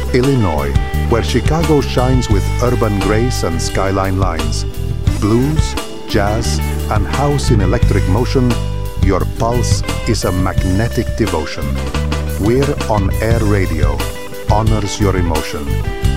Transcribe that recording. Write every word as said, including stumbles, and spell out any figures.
Illinois, where Chicago shines with urban grace and skyline lines. Blues, jazz, and house in electric motion, your pulse is a magnetic devotion. We're On Air Radio, honors your emotion.